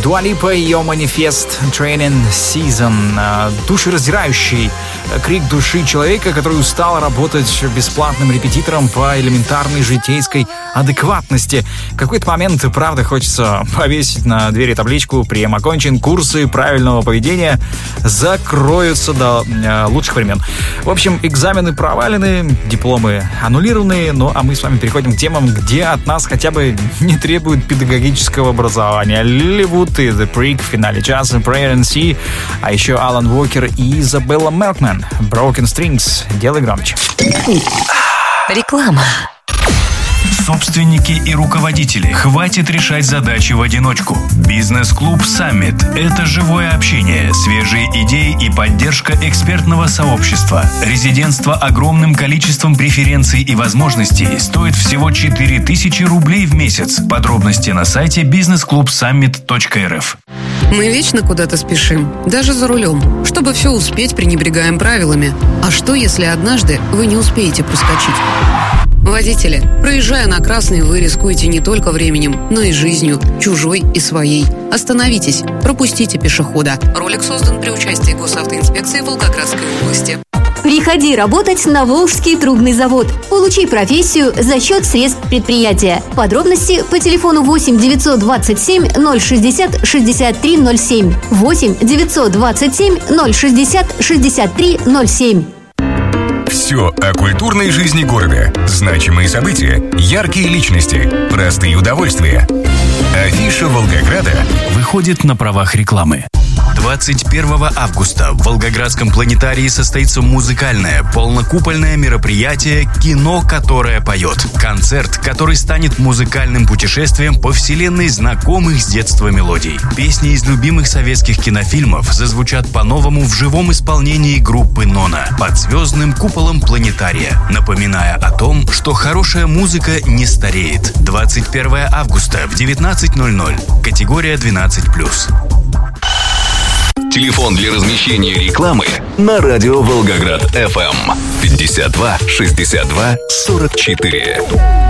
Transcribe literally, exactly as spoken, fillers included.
Дуа Липа, ее манифест Training Season. Душераздирающий крик души человека, который устал работать бесплатным репетитором по элементарной житейской адекватности. В какой-то момент, правда, хочется повесить на двери табличку: прием окончен, курсы правильного поведения закроются до э, лучших времен. В общем, экзамены провалены, дипломы аннулированы, ну а мы с вами переходим к темам, где от нас хотя бы не требуют педагогического образования. Лиливуд и The Prick в финале часа, Prayer and See, а еще Алан Уокер и Изабелла Меркман. Broken Strings. Делай громче. Реклама. Собственники и руководители, хватит решать задачи в одиночку. Бизнес-клуб «Саммит» — это живое общение, свежие идеи и поддержка экспертного сообщества. Резидентство огромным количеством преференций и возможностей стоит всего четыре тысячи рублей в месяц. Подробности на сайте бизнес клуб саммит точка эр эф. Мы вечно куда-то спешим, даже за рулем. Чтобы все успеть, пренебрегаем правилами. А что, если однажды вы не успеете проскочить? Водители, проезжая на красный, вы рискуете не только временем, но и жизнью, чужой и своей. Остановитесь, пропустите пешехода. Ролик создан при участии Госавтоинспекции Волгоградской области. Приходи работать на Волжский трубный завод. Получи профессию за счет средств предприятия. Подробности по телефону восемь девятьсот двадцать семь ноль шестьдесят шестьдесят три ноль семь. восемь девятьсот двадцать семь ноль шестьдесят шестьдесят три ноль семь. Все о культурной жизни города. Значимые события, яркие личности, простые удовольствия. Афиша Волгограда выходит на правах рекламы. двадцать первого августа в Волгоградском планетарии состоится музыкальное, полнокупольное мероприятие «Кино, которое поет». Концерт, который станет музыкальным путешествием по вселенной знакомых с детства мелодий. Песни из любимых советских кинофильмов зазвучат по-новому в живом исполнении группы «Нона» под звездным куполом планетария, напоминая о том, что хорошая музыка не стареет. двадцать первого августа в девятнадцать ноль ноль. Категория двенадцать плюс. Телефон для размещения рекламы на радио Волгоград эф эм пятьдесят два шестьдесят два сорок четыре.